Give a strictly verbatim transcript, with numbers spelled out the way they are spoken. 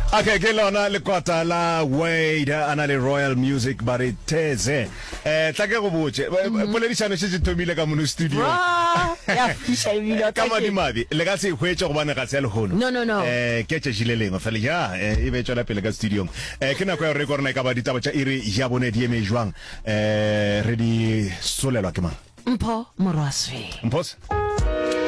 Okay, ke lona le kota la Wade ana le Royal Music Bariteze. Eh tla ke go botse. Poledisano se se thomile ka mono studio. Ya fisha ibilo. Ka madi madi. Le ka se hwetša go bana ga se le hono. No no no. Eh ke tše jileleng fa le ja e be tšola pele ka studio. Eh ke na go re korona ka ba ditaba tša iri ya bone di eme jwang. Eh re di solelwa ke mang? Mpho Morwaswe. Mpho